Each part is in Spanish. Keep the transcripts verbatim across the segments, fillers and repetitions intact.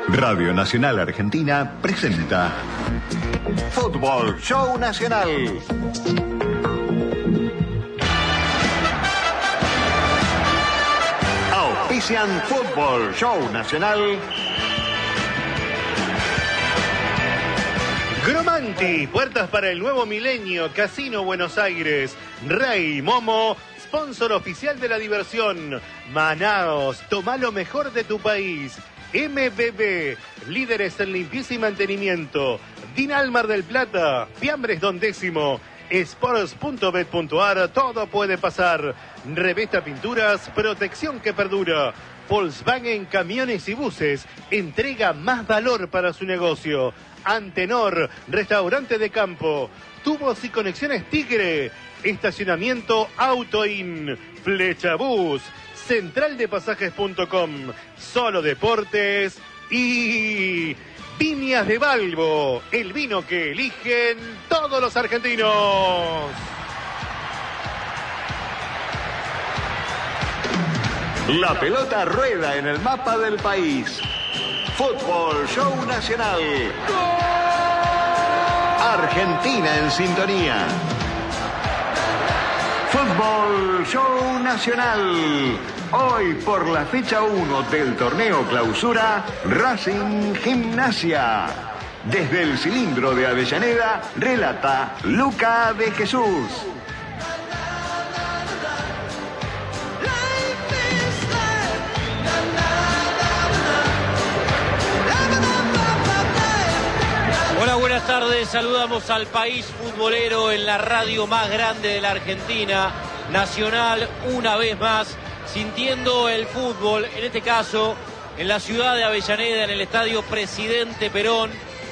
Radio Nacional Argentina presenta Fútbol Show Nacional. Auspician Fútbol Show Nacional. Gromanti, puertas para el nuevo milenio, Casino Buenos Aires, Rey Momo, sponsor oficial de la diversión, Manaos, toma lo mejor de tu país, M B B, líderes en limpieza y mantenimiento, Dinal Mar del Plata, Fiambres Don Décimo, Sports punto bet punto ar, todo puede pasar, Revesta Pinturas, protección que perdura, Volkswagen Camiones y Buses, entrega más valor para su negocio, Antenor, restaurante de campo, tubos y conexiones Tigre, estacionamiento Autoin, Flechabús, central de pasajes punto com, Solo Deportes y Viñas de Balbo, el vino que eligen todos los argentinos. La pelota rueda en el mapa del país. Fútbol Show Nacional. Argentina en sintonía. Fútbol Show Nacional. Hoy por la fecha uno del torneo Clausura, Racing Gimnasia. Desde el cilindro de Avellaneda, relata Luca de Jesús. Hola, buenas tardes. Saludamos al país futbolero en la radio más grande de la Argentina, Nacional, una vez más, sintiendo el fútbol, en este caso, en la ciudad de Avellaneda, en el estadio Presidente Perón,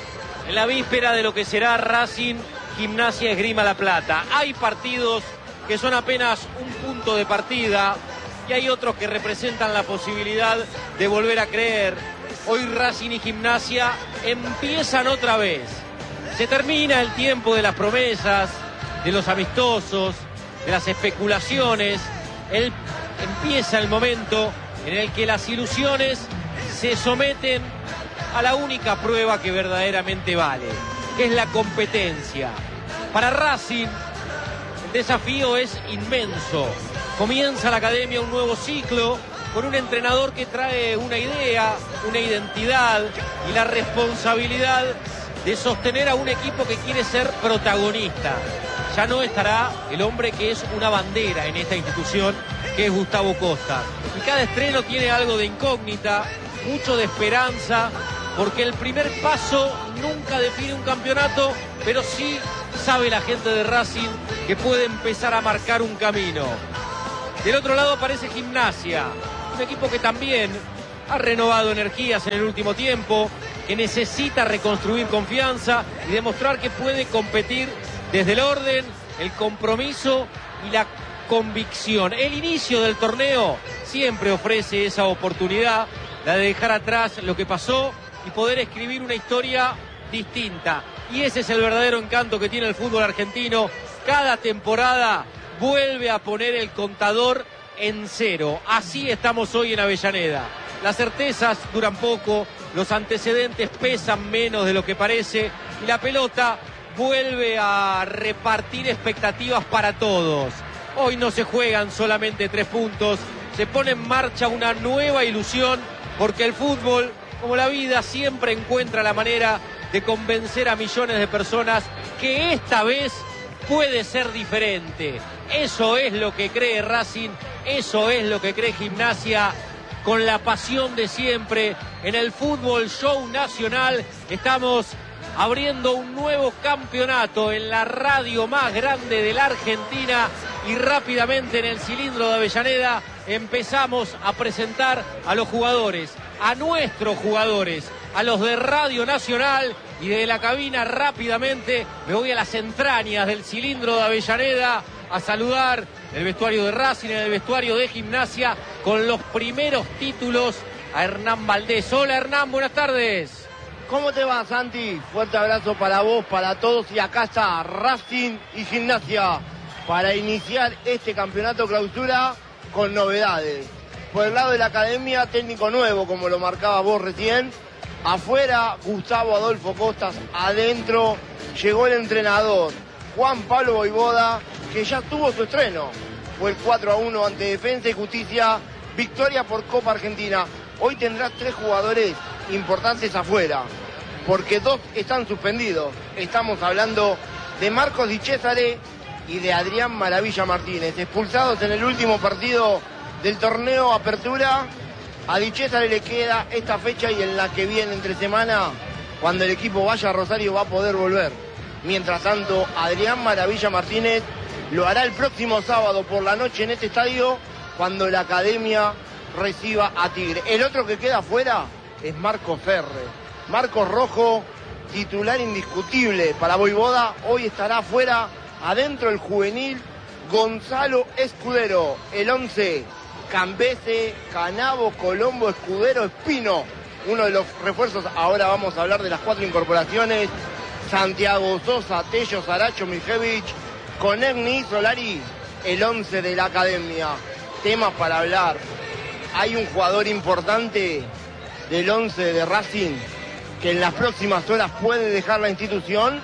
en la víspera de lo que será Racing Gimnasia Esgrima La Plata. Hay partidos que son apenas un punto de partida y hay otros que representan la posibilidad de volver a creer. Hoy Racing y Gimnasia empiezan otra vez. Se termina el tiempo de las promesas, de los amistosos, de las especulaciones. El, empieza el momento en el que las ilusiones se someten a la única prueba que verdaderamente vale, que es la competencia. Para Racing, el desafío es inmenso. Comienza la academia un nuevo ciclo, con un entrenador que trae una idea, una identidad y la responsabilidad de sostener a un equipo que quiere ser protagonista. Ya no estará el hombre que es una bandera en esta institución, que es Gustavo Costa. Y cada estreno tiene algo de incógnita, mucho de esperanza, porque el primer paso nunca define un campeonato, pero sí sabe la gente de Racing que puede empezar a marcar un camino. Del otro lado aparece Gimnasia, un equipo que también ha renovado energías en el último tiempo, que necesita reconstruir confianza y demostrar que puede competir desde el orden, el compromiso y la convicción. El inicio del torneo siempre ofrece esa oportunidad, la de dejar atrás lo que pasó y poder escribir una historia distinta. Y ese es el verdadero encanto que tiene el fútbol argentino. Cada temporada vuelve a poner el contador en cero. Así estamos hoy en Avellaneda. Las certezas duran poco, los antecedentes pesan menos de lo que parece y la pelota vuelve a repartir expectativas para todos. Hoy no se juegan solamente tres puntos, se pone en marcha una nueva ilusión, porque el fútbol, como la vida, siempre encuentra la manera de convencer a millones de personas que esta vez puede ser diferente. Eso es lo que cree Racing, eso es lo que cree Gimnasia, con la pasión de siempre. En el Fútbol Show Nacional estamos abriendo un nuevo campeonato en la radio más grande de la Argentina y rápidamente en el cilindro de Avellaneda empezamos a presentar a los jugadores, a nuestros jugadores, a los de Radio Nacional, y de la cabina rápidamente me voy a las entrañas del cilindro de Avellaneda a saludar el vestuario de Racing, el vestuario de Gimnasia, con los primeros títulos a Hernán Valdés. Hola Hernán, buenas tardes. ¿Cómo te va, Santi? Fuerte abrazo para vos, para todos, y acá está Racing y Gimnasia para iniciar este campeonato Clausura con novedades. Por el lado de la academia, técnico nuevo, como lo marcaba vos recién, Afuera, Gustavo Adolfo Costas. Adentro, llegó el entrenador, Juan Pablo Vojvoda, que ya tuvo su estreno. Fue el cuatro a uno ante Defensa y Justicia. Victoria por Copa Argentina. Hoy tendrá tres jugadores importantes afuera, porque dos están suspendidos. Estamos hablando de Marcos Di Cesare y de Adrián Maravilla Martínez, expulsados en el último partido del torneo Apertura. A Di Cesare le queda esta fecha y en la que viene entre semana, cuando el equipo vaya a Rosario, va a poder volver. Mientras tanto, Adrián Maravilla Martínez lo hará el próximo sábado por la noche en este estadio, cuando la Academia reciba a Tigre. El otro que queda afuera es Marcos Ferre. Marcos Rojo, titular indiscutible para Vojvoda, hoy estará afuera. Adentro el juvenil Gonzalo Escudero. El once, Cambese, Canavo, Colombo, Escudero, Espino. Uno de los refuerzos. Ahora vamos a hablar de las cuatro incorporaciones. Santiago Sosa, Tello, Saracho, Mijevich, Conegni, Solari. El once de la Academia. Temas para hablar. Hay un jugador importante del once de Racing que en las próximas horas puede dejar la institución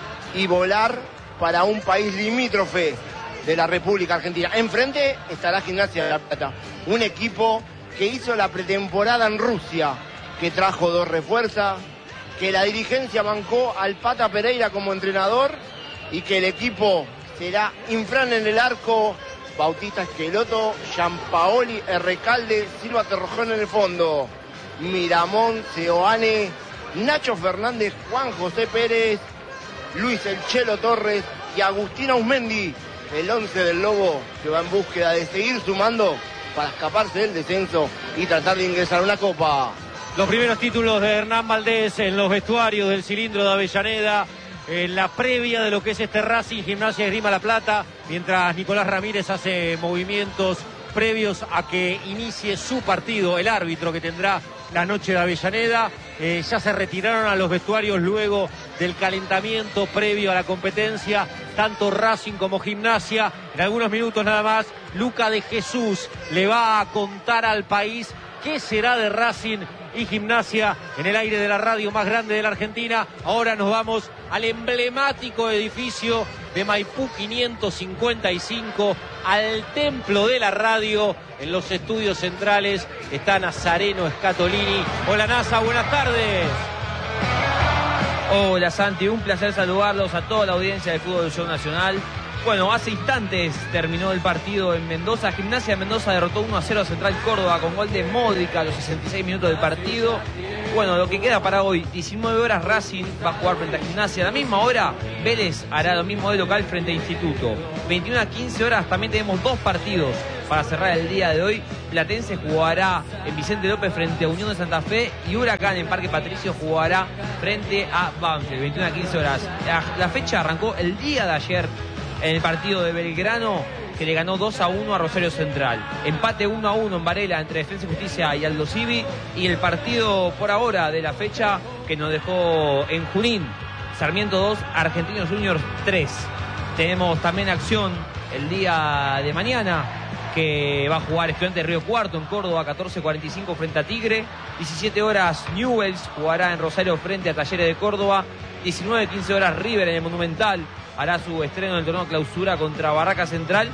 y volar para un país limítrofe de la República Argentina. Enfrente estará Gimnasia de La Plata, un equipo que hizo la pretemporada en Rusia, que trajo dos refuerzos, que la dirigencia bancó al Pata Pereira como entrenador y que el equipo será Infran en el arco, Bautista Esqueloto, Gianpaoli, Recalde, Silva Torrojón en el fondo, Miramón, Seoane, Nacho Fernández, Juan José Pérez, Luis El Chelo Torres y Agustín Ausmendi, el once del Lobo, que va en búsqueda de seguir sumando para escaparse del descenso y tratar de ingresar a una copa. Los primeros títulos de Hernán Valdés en los vestuarios del Cilindro de Avellaneda, en la previa de lo que es este Racing Gimnasia Esgrima La Plata, mientras Nicolás Ramírez hace movimientos previos a que inicie su partido, el árbitro que tendrá la noche de Avellaneda. Eh, ya se retiraron a los vestuarios luego del calentamiento previo a la competencia, tanto Racing como Gimnasia. En algunos minutos nada más, Luca de Jesús le va a contar al país qué será de Racing y Gimnasia en el aire de la radio más grande de la Argentina. Ahora nos vamos al emblemático edificio de Maipú quinientos cincuenta y cinco, al templo de la radio. En los estudios centrales está Nazareno Scatolini. Hola Nasa, buenas tardes. Hola Santi, un placer saludarlos a toda la audiencia del Fútbol Show Nacional. Bueno, hace instantes terminó el partido en Mendoza. Gimnasia de Mendoza derrotó uno a cero a Central Córdoba con gol de Módica a los sesenta y seis minutos del partido. Bueno, lo que queda para hoy, diecinueve horas Racing va a jugar frente a Gimnasia. A la misma hora, Vélez hará lo mismo de local frente a Instituto. veintiuna a quince horas también tenemos dos partidos para cerrar el día de hoy. Platense jugará en Vicente López frente a Unión de Santa Fe y Huracán en Parque Patricio jugará frente a Banfield. veintiuna a quince horas. La, la fecha arrancó el día de ayer en el partido de Belgrano, que le ganó dos a uno a Rosario Central. Empate uno a uno en Varela entre Defensa y Justicia y Aldo Civi. Y el partido por ahora de la fecha que nos dejó en Junín, Sarmiento dos, Argentinos Juniors tres. Tenemos también acción el día de mañana, que va a jugar Estudiantes de Río Cuarto en Córdoba, catorce cuarenta y cinco frente a Tigre. diecisiete horas Newell's jugará en Rosario frente a Talleres de Córdoba. diecinueve a quince horas River en el Monumental hará su estreno en el torneo Clausura contra Barraca Central.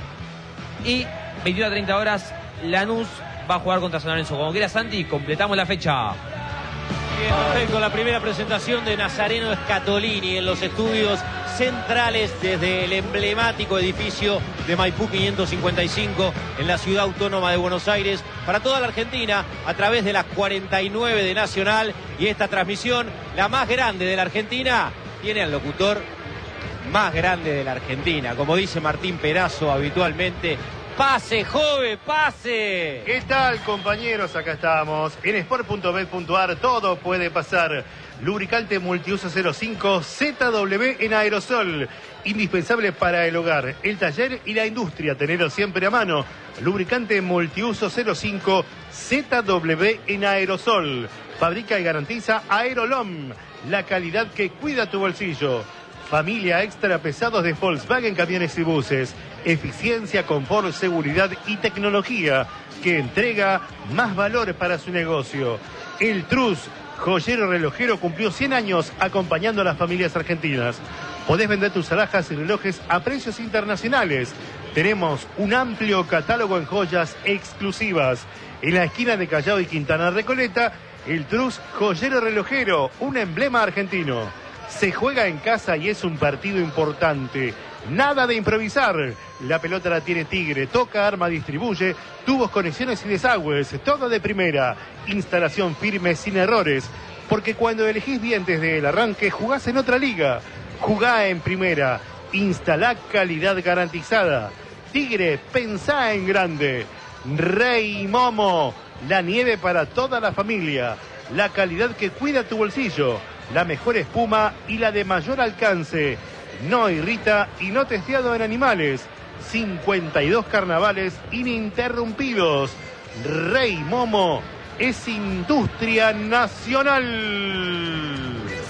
Y veintiuna a treinta horas Lanús va a jugar contra San Lorenzo. Como quiera Santi, completamos la fecha. Bien, perfecto, la primera presentación de Nazareno Scatolini en los estudios centrales desde el emblemático edificio de Maipú quinientos cincuenta y cinco en la ciudad autónoma de Buenos Aires, para toda la Argentina a través de las cuarenta y nueve de Nacional. Y esta transmisión, la más grande de la Argentina, tiene al locutor más grande de la Argentina, como dice Martín Perazo habitualmente. ¡Pase, joven, pase! ¿Qué tal, compañeros? Acá estamos en sport punto bet punto ar. Todo puede pasar. Lubricante multiuso cero cinco Z W en aerosol, indispensable para el hogar, el taller y la industria. Tenerlo siempre a mano. Lubricante multiuso cero cinco Z W en aerosol. Fabrica y garantiza Aerolom, la calidad que cuida tu bolsillo. Familia extra pesados de Volkswagen Camiones y Buses. Eficiencia, confort, seguridad y tecnología que entrega más valor para su negocio. El Trus, joyero relojero, cumplió cien años acompañando a las familias argentinas. Podés vender tus alhajas y relojes a precios internacionales. Tenemos un amplio catálogo en joyas exclusivas. En la esquina de Callao y Quintana Recoleta, el Trus Joyero Relojero, un emblema argentino. Se juega en casa y es un partido importante. Nada de improvisar. La pelota la tiene Tigre, toca, arma, distribuye, tubos, conexiones y desagües, todo de primera. Instalación firme sin errores. Porque cuando elegís bien desde el arranque, jugás en otra liga. Jugá en primera. Instalá calidad garantizada. Tigre, pensá en grande. Rey Momo, la nieve para toda la familia. La calidad que cuida tu bolsillo. La mejor espuma y la de mayor alcance. No irrita y no testeado en animales. cincuenta y dos carnavales ininterrumpidos. Rey Momo es industria nacional.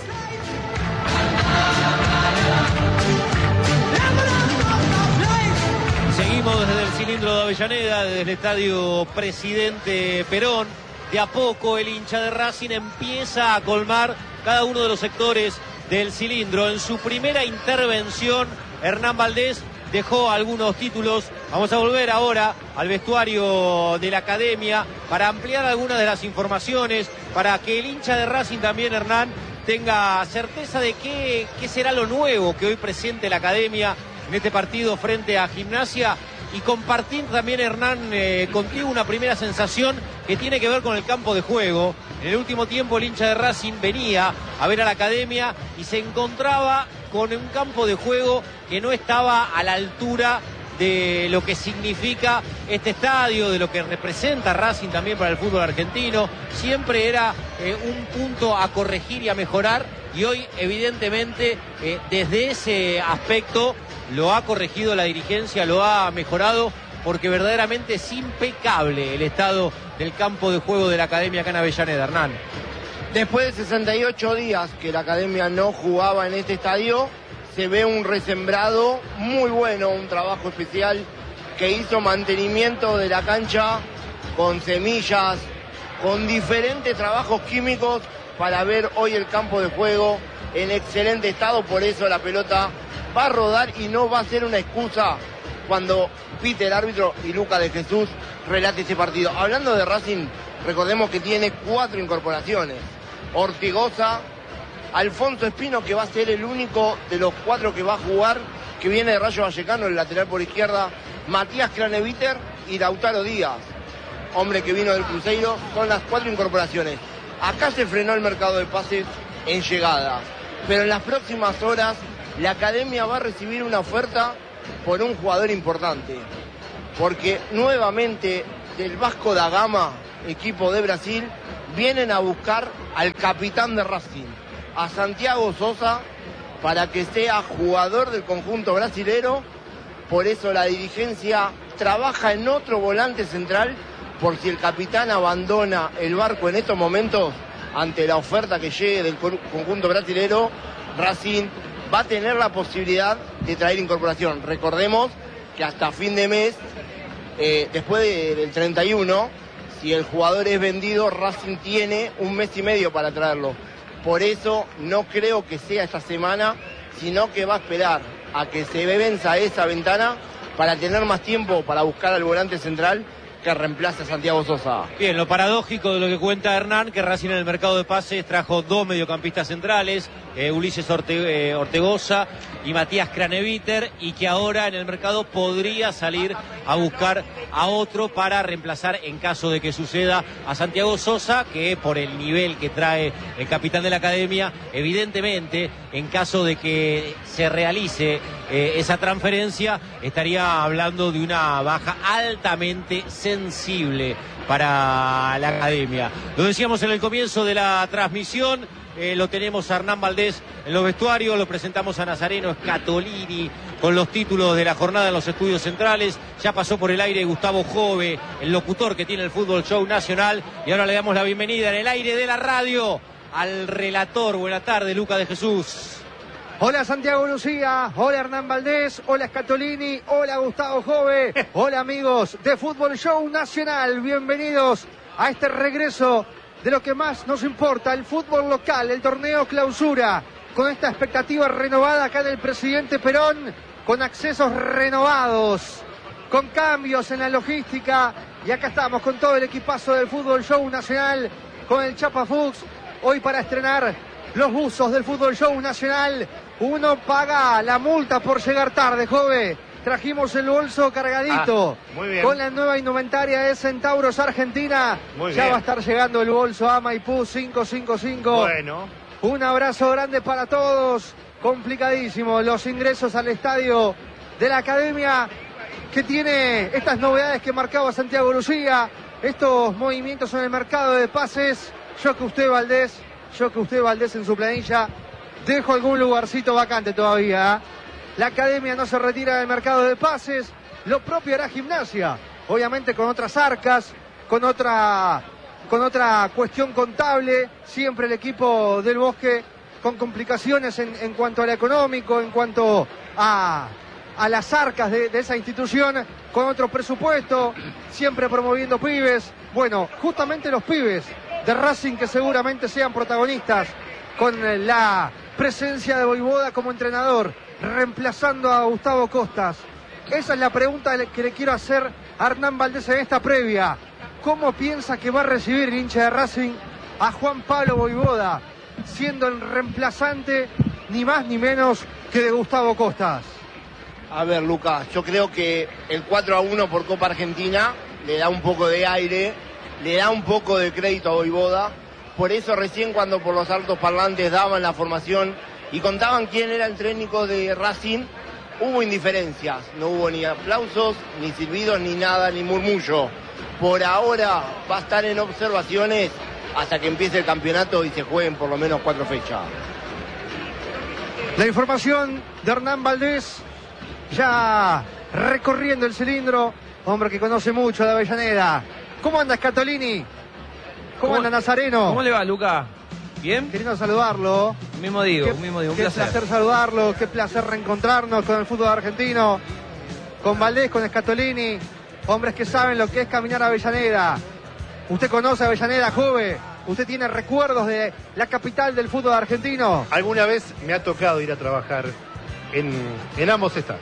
Seguimos desde el cilindro de Avellaneda, desde el estadio Presidente Perón. De a poco el hincha de Racing empieza a colmar cada uno de los sectores del cilindro. En su primera intervención, Hernán Valdés dejó algunos títulos. Vamos a volver ahora al vestuario de la academia para ampliar algunas de las informaciones, para que el hincha de Racing también, Hernán, tenga certeza de qué, qué será lo nuevo que hoy presente la academia en este partido frente a Gimnasia. Y compartir también, Hernán, eh, contigo una primera sensación que tiene que ver con el campo de juego. En el último tiempo el hincha de Racing venía a ver a la academia y se encontraba con un campo de juego que no estaba a la altura de lo que significa este estadio, de lo que representa Racing también para el fútbol argentino. Siempre era eh, un punto a corregir y a mejorar, y hoy evidentemente eh, desde ese aspecto lo ha corregido la dirigencia, lo ha mejorado, porque verdaderamente es impecable el estado del campo de juego de la academia acá en Avellaneda, Hernán. Después de sesenta y ocho días que la academia no jugaba en este estadio, se ve un resembrado muy bueno, un trabajo especial que hizo mantenimiento de la cancha con semillas, con diferentes trabajos químicos para ver hoy el campo de juego en excelente estado. Por eso la pelota va a rodar y no va a ser una excusa cuando pite el árbitro y Luca de Jesús relate este partido. Hablando de Racing, recordemos que tiene cuatro incorporaciones. Ortigosa, Alfonso Espino, que va a ser el único de los cuatro que va a jugar, que viene de Rayo Vallecano, el lateral por izquierda, Matías Craneviter y Lautaro Díaz, hombre que vino del Cruzeiro. Son las cuatro incorporaciones. Acá se frenó el mercado de pases en llegada, pero en las próximas horas la academia va a recibir una oferta por un jugador importante, porque nuevamente del Vasco da Gama, equipo de Brasil, vienen a buscar al capitán de Racing, a Santiago Sosa, para que sea jugador del conjunto brasilero. Por eso la dirigencia trabaja en otro volante central, por si el capitán abandona el barco en estos momentos ante la oferta que llegue del conjunto brasilero. Racing va a tener la posibilidad de traer incorporación. Recordemos que hasta fin de mes, eh, después de, del treinta y uno, si el jugador es vendido, Racing tiene un mes y medio para traerlo. Por eso no creo que sea esta semana, sino que va a esperar a que se venza esa ventana para tener más tiempo para buscar al volante central que reemplace a Santiago Sosa. Bien, lo paradójico de lo que cuenta Hernán, que Racing en el mercado de pases trajo dos mediocampistas centrales, eh, Ulises Orte, eh, Ortegoza y Matías Craneviter, y que ahora en el mercado podría salir a buscar a otro para reemplazar, en caso de que suceda, a Santiago Sosa, que por el nivel que trae el capitán de la academia, evidentemente, en caso de que se realice eh, esa transferencia, estaría hablando de una baja altamente sensible para la academia. Lo decíamos en el comienzo de la transmisión, eh, lo tenemos a Hernán Valdés en los vestuarios, lo presentamos a Nazareno Scatolini con los títulos de la jornada en los estudios centrales. Ya pasó por el aire Gustavo Jove, el locutor que tiene el Fútbol Show Nacional, y ahora le damos la bienvenida en el aire de la radio al relator. Buenas tardes, Luca de Jesús. Hola Santiago Lucía, hola Hernán Valdés, hola Scatolini, hola Gustavo Jove, hola amigos de Fútbol Show Nacional, bienvenidos a este regreso de lo que más nos importa, el fútbol local, el torneo clausura, con esta expectativa renovada acá del presidente Perón, con accesos renovados, con cambios en la logística, y acá estamos con todo el equipazo del Fútbol Show Nacional, con el Chapa Fuchs, hoy para estrenar los buzos del Fútbol Show Nacional. Uno paga la multa por llegar tarde, joven. Trajimos el bolso cargadito, ah, muy bien. Con la nueva indumentaria de Centauros Argentina. Muy ya bien. va a estar llegando el bolso a Maipú cinco cinco cinco. Bueno. Un abrazo grande para todos. Complicadísimo los ingresos al estadio de la Academia, que tiene estas novedades que marcaba Santiago Lucía, estos movimientos en el mercado de pases. Yo que usted, Valdés, yo que usted, Valdés, en su planilla, dejo algún lugarcito vacante todavía, ¿eh? La Academia no se retira del mercado de pases, lo propio hará Gimnasia, obviamente con otras arcas, con otra, con otra cuestión contable, siempre el equipo del Bosque con complicaciones en, en cuanto a lo económico, en cuanto a, a las arcas de, de esa institución, con otro presupuesto, siempre promoviendo pibes. Bueno, justamente los pibes de Racing que seguramente sean protagonistas con la presencia de Voivoda como entrenador, reemplazando a Gustavo Costas. Esa es la pregunta que le quiero hacer a Hernán Valdés en esta previa. ¿Cómo piensa que va a recibir el hincha de Racing a Juan Pablo Voivoda, siendo el reemplazante ni más ni menos que de Gustavo Costas? A ver, Lucas, yo creo que el cuatro a uno por Copa Argentina le da un poco de aire, le da un poco de crédito a Voivoda. Por eso recién cuando por los altos parlantes daban la formación y contaban quién era el técnico de Racing, hubo indiferencias, no hubo ni aplausos, ni silbidos, ni nada, ni murmullo. Por ahora va a estar en observaciones hasta que empiece el campeonato y se jueguen por lo menos cuatro fechas. La información de Hernán Valdés, ya recorriendo el cilindro, hombre que conoce mucho de Avellaneda. ¿Cómo anda Scatolini? ¿Cómo, ¿Cómo anda Nazareno? ¿Cómo le va, Luca? ¿Bien? Queriendo saludarlo. Un mismo digo, qué, un mismo digo, un qué placer. placer saludarlo, qué placer reencontrarnos con el fútbol argentino, con Valdés, con Scatolini, hombres que saben lo que es caminar a Avellaneda. Usted conoce a Avellaneda, joven. ¿Usted tiene recuerdos de la capital del fútbol argentino? Alguna vez me ha tocado ir a trabajar en, en ambos estados.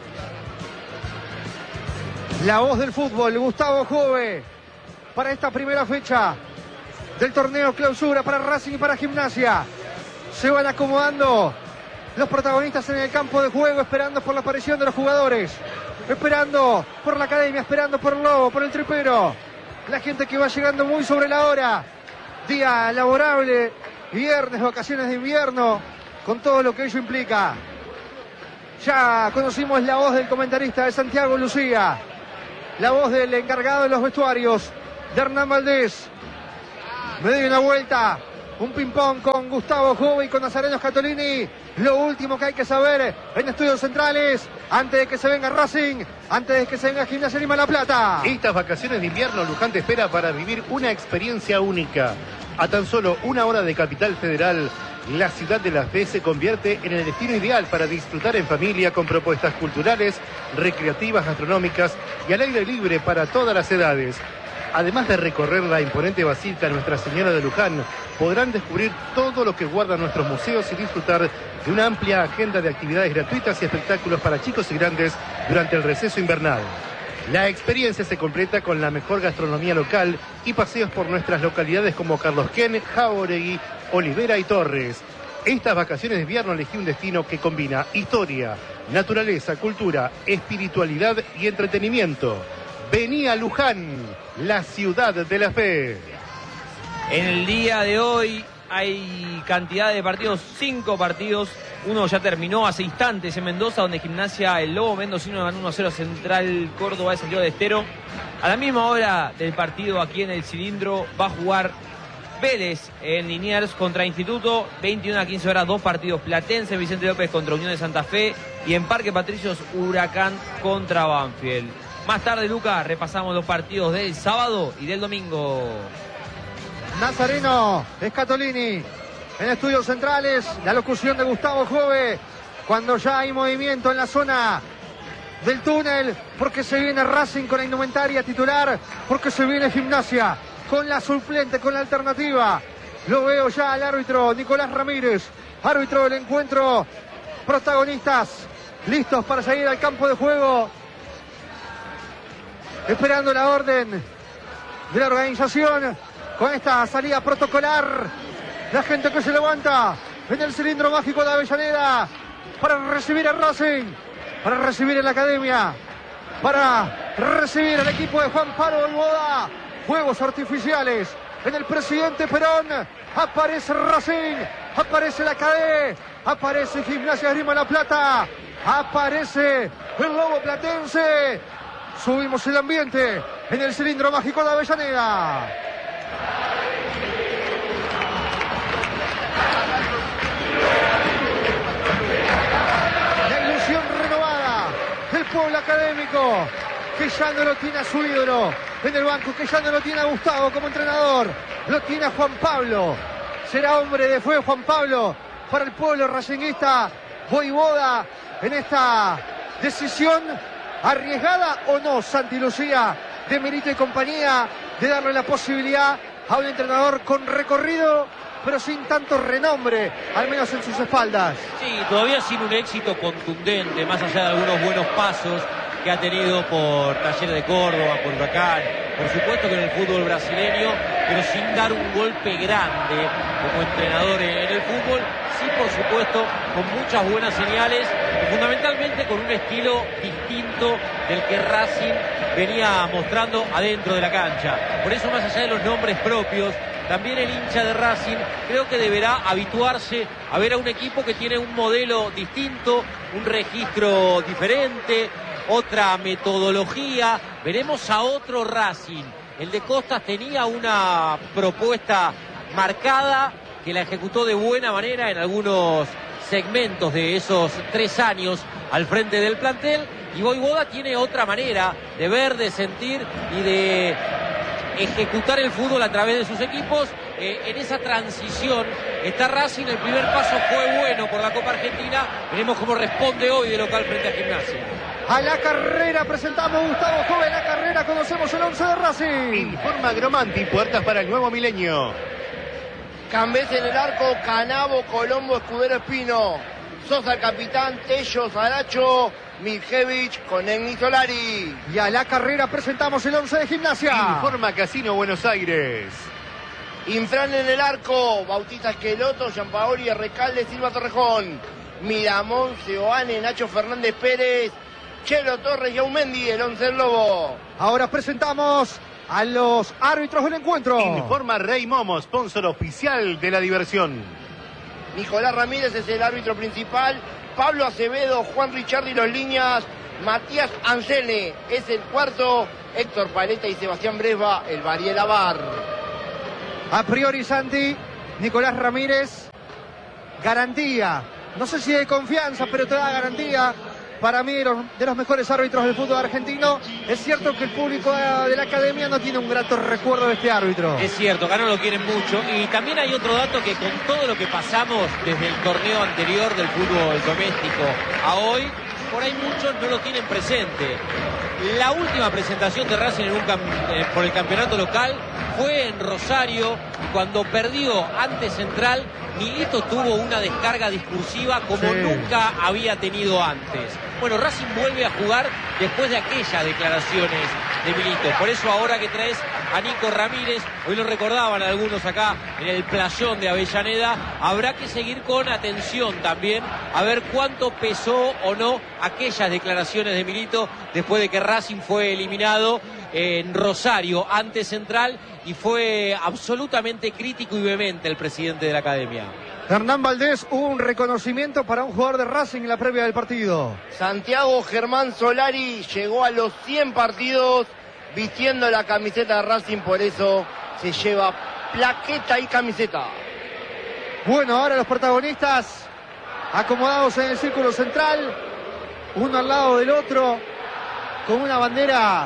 La voz del fútbol, Gustavo Jove, para esta primera fecha del torneo clausura para Racing y para Gimnasia. Se van acomodando los protagonistas en el campo de juego, esperando por la aparición de los jugadores, esperando por la Academia, esperando por el Lobo, por el Tripero. La gente que va llegando muy sobre la hora. Día laborable, viernes, vacaciones de invierno, con todo lo que ello implica. Ya conocimos la voz del comentarista de Santiago Lucía, la voz del encargado de los vestuarios, de Hernán Valdés. Me doy una vuelta, un ping-pong con Gustavo Jove y con Nazareno Scatolini. Lo último que hay que saber en Estudios Centrales, antes de que se venga Racing, antes de que se venga Gimnasia Lima La Plata. Estas vacaciones de invierno, Luján te espera para vivir una experiencia única. A tan solo una hora de Capital Federal, la ciudad de Las B se convierte en el destino ideal para disfrutar en familia con propuestas culturales, recreativas, gastronómicas y al aire libre para todas las edades. Además de recorrer la imponente Basílica Nuestra Señora de Luján, podrán descubrir todo lo que guardan nuestros museos y disfrutar de una amplia agenda de actividades gratuitas y espectáculos para chicos y grandes durante el receso invernal. La experiencia se completa con la mejor gastronomía local y paseos por nuestras localidades como Carlos Ken, Jauregui, Olivera y Torres. Estas vacaciones de invierno elegí un destino que combina historia, naturaleza, cultura, espiritualidad y entretenimiento. Vení a Luján, la ciudad de la fe. En el día de hoy hay cantidad de partidos, cinco partidos. Uno ya terminó hace instantes en Mendoza, donde Gimnasia, el Lobo mendocino, ganó uno a cero Central Córdoba de Santiago del Estero. A la misma hora del partido aquí en el cilindro va a jugar Vélez en Liniers contra Instituto, veintiuna a quince horas, dos partidos. Platense, Vicente López contra Unión de Santa Fe, y en Parque Patricios, Huracán contra Banfield. Más tarde, Luca, repasamos los partidos del sábado y del domingo. Nazareno Scatolini en Estudios Centrales, la locución de Gustavo Jove, cuando ya hay movimiento en la zona del túnel, porque se viene Racing con la indumentaria titular, porque se viene Gimnasia con la suplente, con la alternativa, Lo veo ya al árbitro Nicolás Ramírez, árbitro del encuentro. Protagonistas listos para salir al campo de juego, esperando la orden de la organización con esta salida protocolar. La gente que se levanta en el cilindro mágico de Avellaneda para recibir a Racing, para recibir a la academia, para recibir al equipo de Juan Pablo Boivoda. Fuegos artificiales en el Presidente Perón. Aparece Racing, aparece la Cadé, aparece Gimnasia Esgrima de La Plata, aparece el Lobo Platense. Subimos el ambiente en el cilindro mágico de Avellaneda. La ilusión renovada del pueblo académico, que ya no lo tiene a su ídolo en el banco, que ya no lo tiene a Gustavo como entrenador, lo tiene a Juan Pablo. Será hombre de fuego Juan Pablo para el pueblo racinguista. Boivoda en esta decisión arriesgada o no, Santi Lucía, de Milito y compañía, de darle la posibilidad a un entrenador con recorrido pero sin tanto renombre, al menos en sus espaldas. Sí, todavía sin un éxito contundente, más allá de algunos buenos pasos que ha tenido por Talleres de Córdoba, por Huracán, por supuesto que en el fútbol brasileño, pero sin dar un golpe grande como entrenador en el fútbol. Sí, por supuesto, con muchas buenas señales y fundamentalmente con un estilo distinto del que Racing venía mostrando adentro de la cancha. Por eso, más allá de los nombres propios, también el hincha de Racing creo que deberá habituarse a ver a un equipo que tiene un modelo distinto, un registro diferente, otra metodología. Veremos a otro Racing. El de Costas tenía una propuesta marcada que la ejecutó de buena manera en algunos segmentos de esos tres años al frente del plantel, y Boivoda tiene otra manera de ver, de sentir y de ejecutar el fútbol a través de sus equipos. Eh, en esa transición está Racing. El primer paso fue bueno por la Copa Argentina. Veremos cómo responde hoy de local frente a Gimnasia. A la carrera presentamos Gustavo Joven. A la carrera conocemos el once de Racing. Informa Gromanti, puertas para el nuevo milenio. Cambés en el arco, Canavo, Colombo, Escudero, Espino. Sosa el capitán, Tello, Saracho, Miljevich, Conegni, Solari. Y a la carrera presentamos el once de Gimnasia. Informa Casino Buenos Aires. Infran en el arco, Bautista Esqueloto, Gianpaoli, Recalde, Silva Torrejón. Miramón, Seoane, Nacho Fernández Pérez, Chelo Torres y Aumendi, el once del Lobo. Ahora presentamos a los árbitros del encuentro. Informa Rey Momo, sponsor oficial de la diversión. Nicolás Ramírez es el árbitro principal, Pablo Acevedo, Juan Ricciardi los líneas, Matías Ansele es el cuarto, Héctor Paleta y Sebastián Bresva el Variela Bar. A priori, Santi, Nicolás Ramírez, garantía, no sé si de confianza, pero te da garantía. Para mí, de los, de los mejores árbitros del fútbol argentino. Es cierto que el público de la academia no tiene un grato recuerdo de este árbitro. Es cierto, acá no lo quieren mucho. Y también hay otro dato, que con todo lo que pasamos desde el torneo anterior del fútbol doméstico a hoy, por ahí muchos no lo tienen presente. La última presentación de Racing en un cam eh, por el campeonato local fue en Rosario, y cuando perdió ante Central, Milito tuvo una descarga discursiva como sí. nunca había tenido antes. Bueno, Racing vuelve a jugar después de aquellas declaraciones de Milito. Por eso ahora que traes a Nico Ramírez, hoy lo recordaban algunos acá en el playón de Avellaneda, habrá que seguir con atención también a ver cuánto pesó o no aquellas declaraciones de Milito después de que Racing fue eliminado en Rosario ante Central, y fue absolutamente crítico y vehemente el presidente de la academia. Hernán Valdés, hubo un reconocimiento para un jugador de Racing en la previa del partido. Santiago Germán Solari llegó a los cien partidos vistiendo la camiseta de Racing, por eso se lleva plaqueta y camiseta. Bueno, ahora los protagonistas acomodados en el círculo central, uno al lado del otro, con una bandera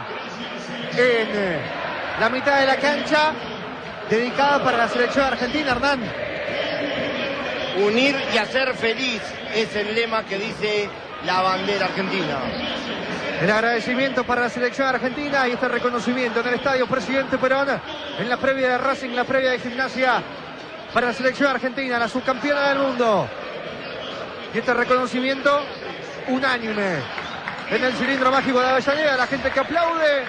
en la mitad de la cancha, dedicada para la selección argentina. Hernán. Unir y hacer feliz es el lema que dice la bandera argentina. El agradecimiento para la selección argentina y este reconocimiento en el estadio Presidente Perón, en la previa de Racing, en la previa de Gimnasia, para la selección argentina, la subcampeona del mundo. Y este reconocimiento unánime en el cilindro mágico de Avellaneda, la gente que aplaude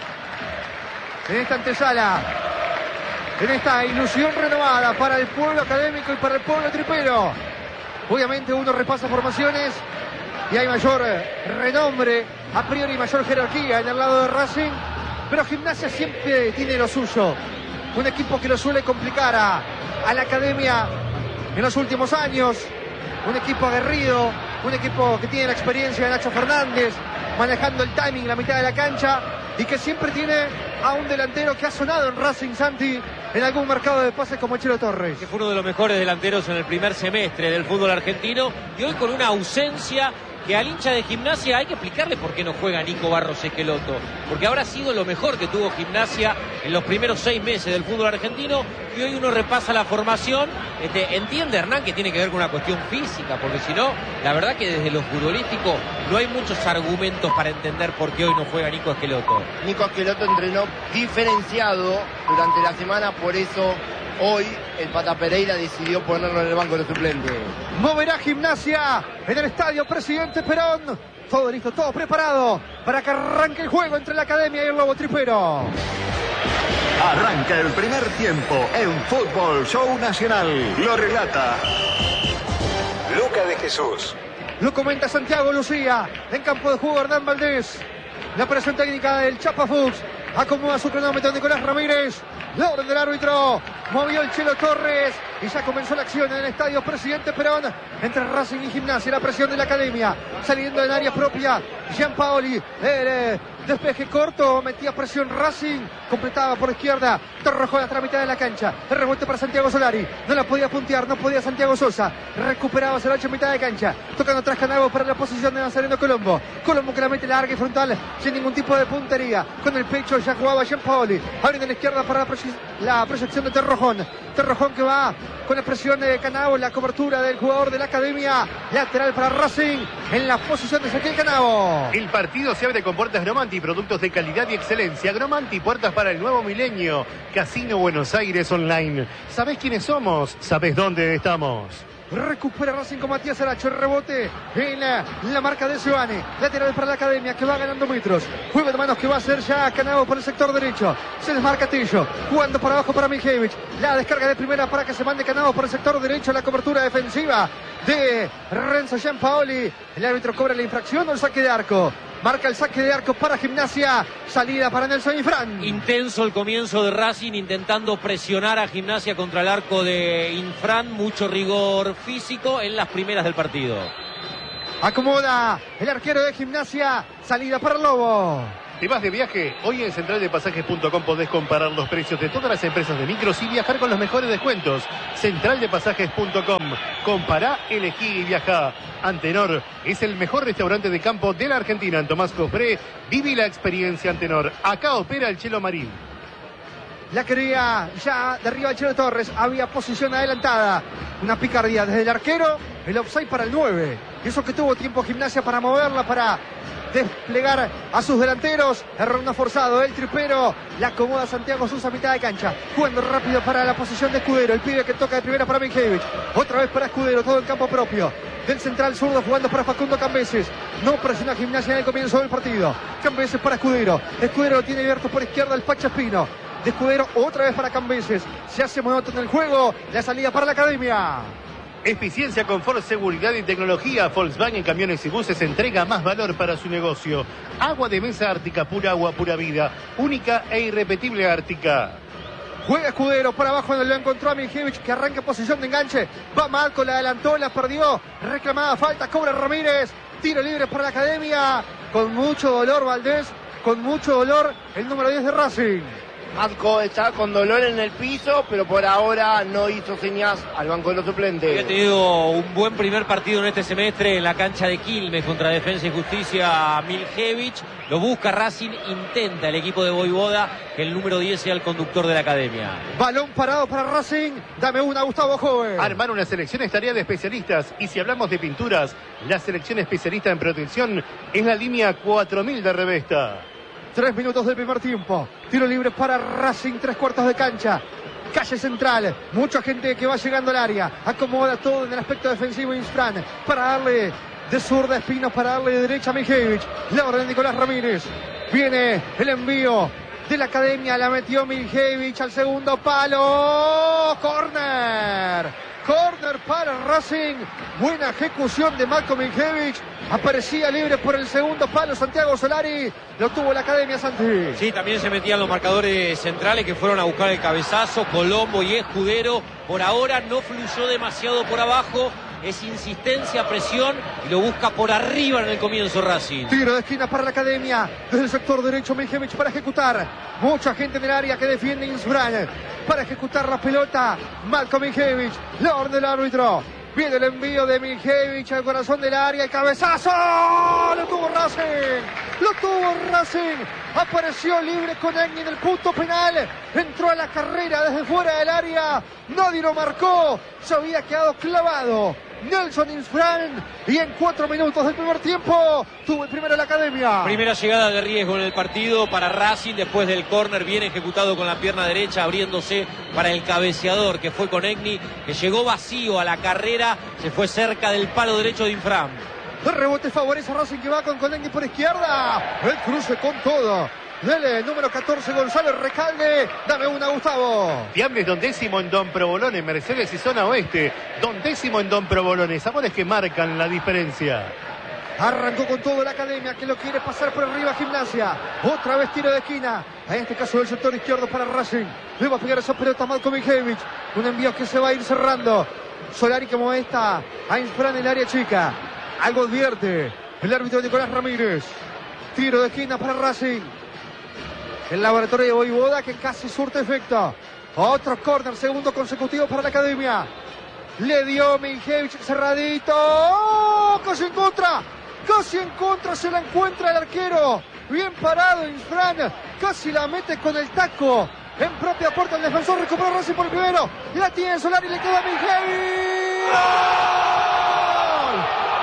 en esta antesala, en esta ilusión renovada para el pueblo académico y para el pueblo tripero. Obviamente uno repasa formaciones y hay mayor renombre, a priori mayor jerarquía en el lado de Racing, pero Gimnasia siempre tiene lo suyo. Un equipo que lo suele complicar a, a la academia en los últimos años. Un equipo aguerrido, un equipo que tiene la experiencia de Nacho Fernández, manejando el timing en la mitad de la cancha y que siempre tiene a un delantero que ha sonado en Racing, Santi, en algún mercado de pases como Chelo Torres. Que fue uno de los mejores delanteros en el primer semestre del fútbol argentino y hoy con una ausencia que al hincha de Gimnasia hay que explicarle por qué no juega Nico Barros Esqueloto, porque habrá sido lo mejor que tuvo Gimnasia en los primeros seis meses del fútbol argentino y hoy uno repasa la formación. Este, entiende Hernán que tiene que ver con una cuestión física, porque si no, la verdad que desde lo futbolístico no hay muchos argumentos para entender por qué hoy no juega Nico Esqueloto. Nico Esqueloto entrenó diferenciado durante la semana, por eso hoy el Pata Pereira decidió ponerlo en el banco de suplentes. Moverá Gimnasia en el estadio Presidente Perón. Todo listo, todo preparado para que arranque el juego entre la academia y el Lobo Tripero. Arranca el primer tiempo en Fútbol Show Nacional. Lo relata Luca de Jesús. Lo comenta Santiago Lucía. En campo de juego Hernán Valdés. La presión técnica del Chapa Fuchs. Acomoda su cronómetro Nicolás Ramírez. La orden del árbitro. Movió el Chelo Torres. Y ya comenzó la acción en el estadio Presidente Perón. Entre Racing y Gimnasia. La presión de la academia. Saliendo en área propia. Gianpaoli. El eh, despeje corto. Metía presión Racing. Completaba por izquierda. Torrojó la tramita de la cancha. El revuelto para Santiago Solari. No la podía puntear. No podía Santiago Sosa. Recuperaba Solachi en mitad de cancha. Tocando atrás Canago para la posición de Nazareno Colombo. Colombo que la mete larga y frontal. Sin ningún tipo de puntería. Con el pecho ya jugaba Gianpaoli. Abriendo la izquierda para la, proye la proyección de Terrojón. Terrojón que va con la presión de Canao. La cobertura del jugador de la academia. Lateral para Racing. En la posición de Ezequiel Canao. El partido se abre con puertas Gromanti. Productos de calidad y excelencia. Gromanti, puertas para el nuevo milenio. Casino Buenos Aires Online. ¿Sabés quiénes somos? ¿Sabés dónde estamos? Recupera Racing con Matías Aracho. El rebote en la, la marca de Giovanni. Lateral para la academia que va ganando metros. Juego de manos que va a hacer ya Canao por el sector derecho. Se desmarca Tillo. Jugando para abajo para Mijevich. La descarga de primera para que se mande Canao por el sector derecho. La cobertura defensiva de Renzo Gianpaoli. El árbitro cobra la infracción o el saque de arco. Marca el saque de arco para Gimnasia. Salida para Nelson Infran. Intenso el comienzo de Racing intentando presionar a Gimnasia contra el arco de Infran. Mucho rigor físico en las primeras del partido. Acomoda el arquero de Gimnasia. Salida para el Lobo. ¿Te vas de viaje? Hoy en central de pasajes punto com podés comparar los precios de todas las empresas de micros y viajar con los mejores descuentos. central de pasajes punto com. Compará, elegí y viajá. Antenor es el mejor restaurante de campo de la Argentina. En Tomás Cofré, viví la experiencia Antenor. Acá opera el Chelo Marín. La quería ya de arriba el Chelo Torres. Había posición adelantada. Una picardía desde el arquero. El offside para el nueve. Eso que tuvo tiempo Gimnasia para moverla, para desplegar a sus delanteros. Error no forzado, el tripero la acomoda Santiago Sosa a mitad de cancha, jugando rápido para la posición de Escudero, el pibe que toca de primera para Mijevich, otra vez para Escudero, todo en campo propio del central zurdo, jugando para Facundo Cambeses. No presiona Gimnasia en el comienzo del partido. Cambeses para Escudero, Escudero lo tiene abierto por izquierda el Pacha Espino. De Escudero otra vez para Cambeses, se hace monótono el juego, la salida para la academia. Eficiencia, confort, seguridad y tecnología. Volkswagen Camiones y Buses entrega más valor para su negocio. Agua de mesa Ártica, pura agua, pura vida. Única e irrepetible Ártica. Juega Escudero por abajo, donde lo encontró a Mijevich, que arranca posición de enganche. Va Malco, la adelantó, la perdió. Reclamada falta, cobra Ramírez. Tiro libre para la academia. Con mucho dolor Valdés, con mucho dolor el número diez de Racing. Marco está con dolor en el piso, pero por ahora no hizo señas al banco de los suplentes. Había tenido un buen primer partido en este semestre en la cancha de Quilmes contra Defensa y Justicia. Miljevich lo busca Racing, intenta el equipo de Voivoda que el número diez sea el conductor de la academia. Balón parado para Racing, dame una, Gustavo Joven. Armar una selección es tarea de especialistas, y si hablamos de pinturas, la selección especialista en protección es la línea cuatro mil de Revesta. Tres minutos del primer tiempo. Tiro libre para Racing, tres cuartos de cancha. calle central, mucha gente que va llegando al área, acomoda todo en el aspecto defensivo Insfran, para darle de zurda a Espinos, para darle de derecha a Mijevic, la orden de Nicolás Ramírez, viene el envío de la academia, la metió Mijevic al segundo palo, córner. Corner para Racing. Buena ejecución de Marco Mijevic. Aparecía libre por el segundo palo Santiago Solari. Lo tuvo la academia, Santi. Sí, también se metían los marcadores centrales que fueron a buscar el cabezazo. Colombo y Escudero. Por ahora no fluyó demasiado por abajo. Es insistencia, presión y lo busca por arriba en el comienzo Racing. Tiro de esquina para la academia. Desde el sector derecho Mijevic para ejecutar. Mucha gente en el área que defiende Insfran. Para ejecutar la pelota. Marco Mijevic. La orden del árbitro. Viene el envío de Mijevic al corazón del área. El cabezazo. Lo tuvo Racing. Lo tuvo Racing. Apareció libre con Egni en el punto penal. Entró a la carrera desde fuera del área. Nadie lo marcó. Se había quedado clavado Nelson Insfran, y en cuatro minutos del primer tiempo tuvo el primero la academia. Primera llegada de riesgo en el partido para Racing después del córner bien ejecutado con la pierna derecha, abriéndose para el cabeceador que fue con Egni, que llegó vacío a la carrera, se fue cerca del palo derecho de Insfran. El rebote favorece a Racing, que va con Conegni por izquierda. El cruce con todo. Dele, número catorce, Gonzalo Recalde. Dame una, Gustavo. Fiambre Don Décimo en Don Provolone, Mercedes y Zona Oeste. Don Décimo en Don Provolone. Sabores que marcan la diferencia. Arrancó con todo la academia, que lo quiere pasar por arriba Gimnasia. Otra vez tiro de esquina. En este caso del sector izquierdo para Racing. Le va a pegar esa pelota a Marco Mijevic. Un envío que se va a ir cerrando. Solari como esta a Insfran en el área chica. Algo advierte el árbitro Nicolás Ramírez. Tiro de esquina para Racing. El laboratorio de Voivoda, que casi surte efecto. Otro córner, segundo consecutivo para la academia. Le dio Mijevic cerradito. ¡Oh! Casi en contra. Casi en contra se la encuentra el arquero. Bien parado Insfran. Casi la mete con el taco. En propia puerta el defensor. Recuperó Racing por el primero. La tiene Solari y le queda a Mijevic. ¡Gol!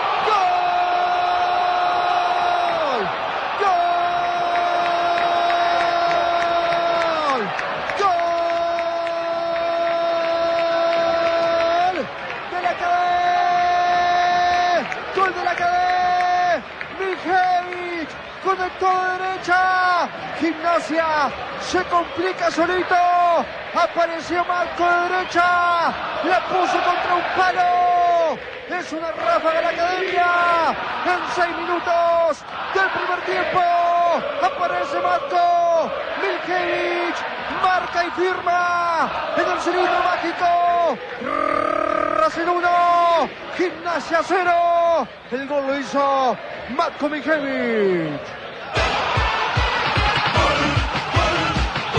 Conectó de derecha. Gimnasia se complica solito. Apareció Marco de derecha. La puso contra un palo. Es una ráfaga de la academia. En seis minutos del primer tiempo aparece Marco Mijevic. Marca y firma en el cilindro mágico. Racing uno, Gimnasia cero. El gol lo hizo Marco Mijevic.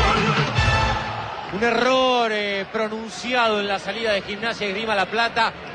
Un error eh, pronunciado en la salida de Gimnasia Esgrima La Plata.